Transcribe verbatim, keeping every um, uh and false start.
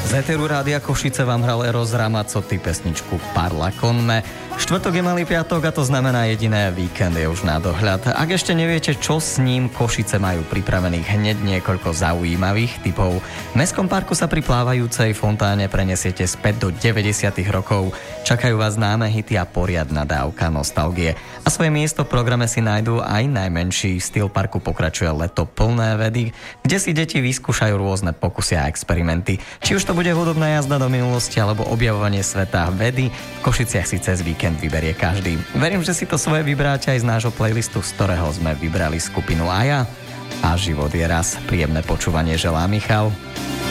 Z éteru Rádia Košice vám hral Eros Ramazzotti pesničku Parla con me. Štvrtok je malý piatok a to znamená jediné, víkend je už na dohľad. Ak ešte neviete, čo s ním, Košice majú pripravených hneď niekoľko zaujímavých typov. V Mestskom parku sa pri plávajúcej fontáne prenesiete späť do deväťdesiatych rokov. Čakajú vás známe hity a poriadna dávka nostalgie. A svoje miesto v programe si nájdú aj najmenší. Styl parku pokračuje leto plné vedy, kde si deti vyskúšajú rôzne pokusy a experimenty. Či už to bude hudobná jazda do minulosti alebo objavovanie sveta vedy, v Košiciach si cez víkend vyberie každý. Verím, že si to svoje vybráte aj z nášho playlistu, z ktorého sme vybrali skupinu Aja. A život je raz. Príjemné počúvanie želá Michal.